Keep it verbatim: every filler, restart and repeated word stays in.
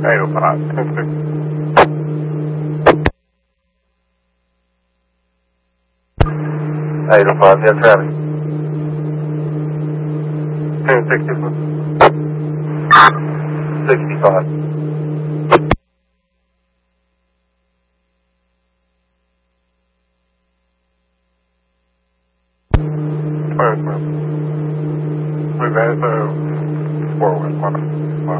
eight oh five, ten six. eight oh five, yeah, traffic. ten sixty-five. sixty-five. We've had, uh, four one one.